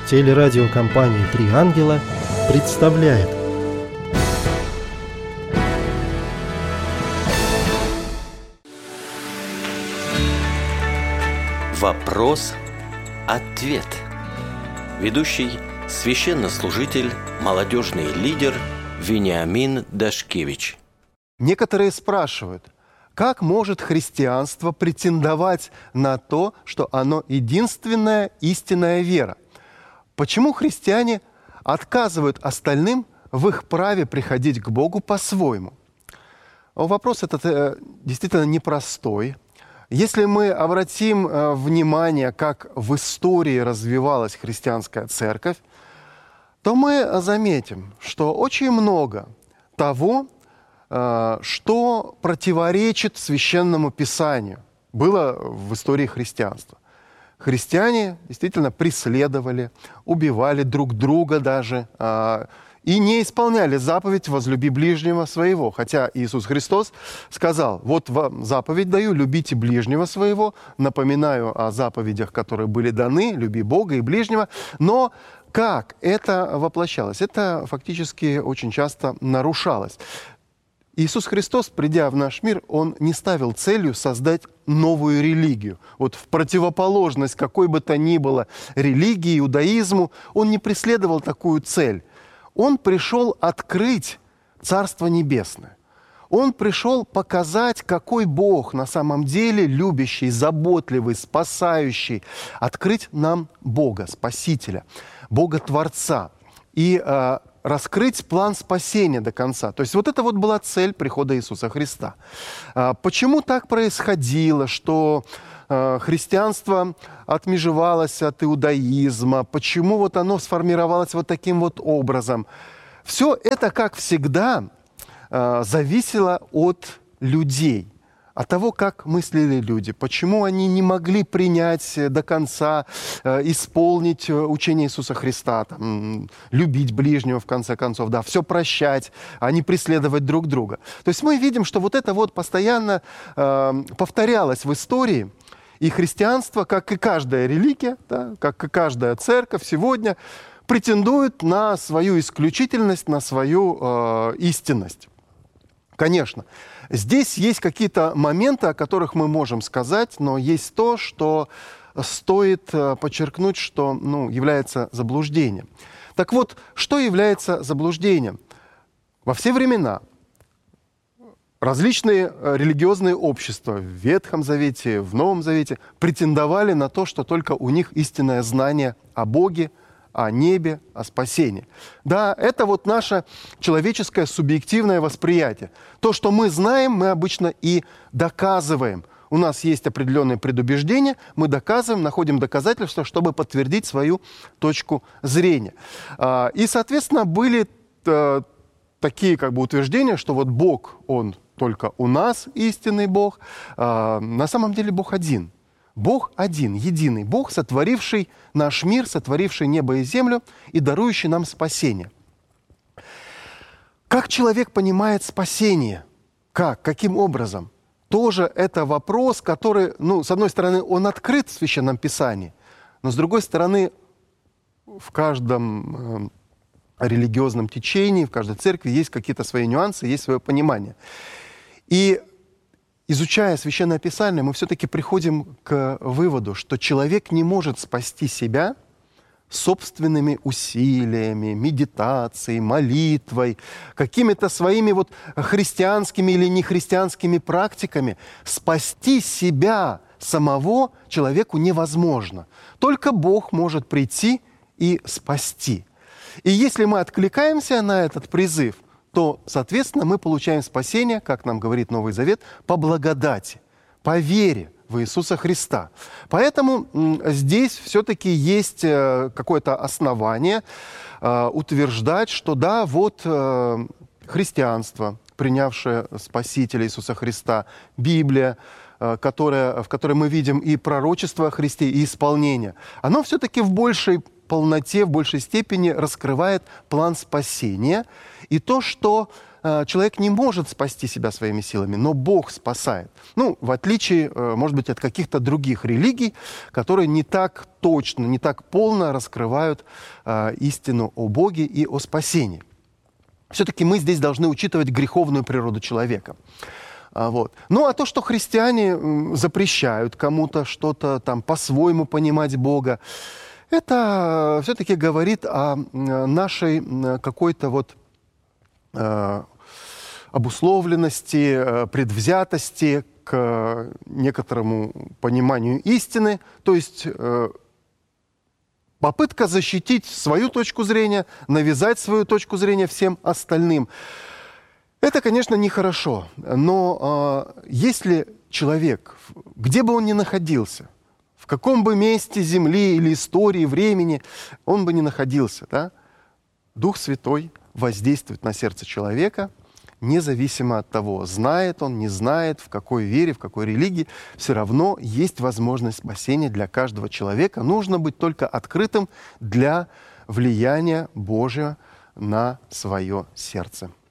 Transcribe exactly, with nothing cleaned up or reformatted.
Телерадиокомпания «Три ангела» представляет. Вопрос-ответ. Ведущий священнослужитель, молодежный лидер Вениамин Дашкевич. Некоторые спрашивают, как может христианство претендовать на то, что оно единственная истинная вера? Почему христиане отказывают остальным в их праве приходить к Богу по-своему? Вопрос этот э, действительно непростой. Если мы обратим э, внимание, как в истории развивалась христианская церковь, то мы заметим, что очень много того, э, что противоречит Священному Писанию, было в истории христианства. Христиане действительно преследовали, убивали друг друга даже, э, и не исполняли заповедь «возлюби ближнего своего». Хотя Иисус Христос сказал: «Вот вам заповедь даю, любите ближнего своего». Напоминаю о заповедях, которые были даны: «Люби Бога и ближнего». Но как это воплощалось? Это фактически очень часто нарушалось. Иисус Христос, придя в наш мир, Он не ставил целью создать новую религию. Вот в противоположность какой бы то ни было религии, иудаизму, Он не преследовал такую цель. Он пришел открыть Царство Небесное. Он пришел показать, какой Бог на самом деле любящий, заботливый, спасающий. Открыть нам Бога, Спасителя, Бога-Творца. И э, раскрыть план спасения до конца. То есть вот это вот была цель прихода Иисуса Христа. Э, почему так происходило, что э, христианство отмежевалось от иудаизма? Почему вот оно сформировалось вот таким вот образом? Все это, как всегда, э, зависело от людей. От того, как мыслили люди, почему они не могли принять до конца, э, исполнить учение Иисуса Христа, там, любить ближнего, в конце концов, да, все прощать, а не преследовать друг друга. То есть мы видим, что вот это вот постоянно э, повторялось в истории, и христианство, как и каждая религия, да, как и каждая церковь сегодня, претендует на свою исключительность, на свою э, истинность. Конечно, здесь есть какие-то моменты, о которых мы можем сказать, но есть то, что стоит подчеркнуть, что ну, является заблуждением. Так вот, что является заблуждением? Во все времена различные религиозные общества в Ветхом Завете, в Новом Завете претендовали на то, что только у них истинное знание о Боге, о небе, о спасении. Да, это вот наше человеческое субъективное восприятие. То, что мы знаем, мы обычно и доказываем. У нас есть определенные предубеждения, мы доказываем, находим доказательства, чтобы подтвердить свою точку зрения. И, соответственно, были такие как бы утверждения, что вот Бог, Он только у нас истинный Бог. На самом деле Бог один. Бог один, единый Бог, сотворивший наш мир, сотворивший небо и землю и дарующий нам спасение. Как человек понимает спасение? Как? Каким образом? Тоже это вопрос, который, ну, с одной стороны, он открыт в Священном Писании, но с другой стороны, в каждом э, религиозном течении, в каждой церкви есть какие-то свои нюансы, есть свое понимание. И изучая Священное Писание, мы все-таки приходим к выводу, что человек не может спасти себя собственными усилиями, медитацией, молитвой, какими-то своими вот христианскими или нехристианскими практиками. Спасти себя самого человеку невозможно. Только Бог может прийти и спасти. И если мы откликаемся на этот призыв, то, соответственно, мы получаем спасение, как нам говорит Новый Завет, по благодати, по вере в Иисуса Христа. Поэтому здесь все-таки есть какое-то основание утверждать, что да, вот христианство, принявшее Спасителя Иисуса Христа, Библия, которая, в которой мы видим и пророчество о Христе, и исполнение, оно все-таки в большей полноте, в большей степени раскрывает план спасения и то, что человек не может спасти себя своими силами, но Бог спасает. Ну, в отличие, может быть, от каких-то других религий, которые не так точно, не так полно раскрывают истину о Боге и о спасении. Все-таки мы здесь должны учитывать греховную природу человека. Вот. Ну, а то, что христиане запрещают кому-то что-то там по-своему понимать Бога, это все-таки говорит о нашей какой-то вот э, обусловленности, э, предвзятости к некоторому пониманию истины. То есть э, попытка защитить свою точку зрения, навязать свою точку зрения всем остальным. Это, конечно, нехорошо. Но э, если человек, где бы он ни находился, в каком бы месте земли или истории, времени он бы ни находился, да, Дух Святой воздействует на сердце человека, независимо от того, знает он, не знает, в какой вере, в какой религии, все равно есть возможность спасения для каждого человека. Нужно быть только открытым для влияния Божия на свое сердце.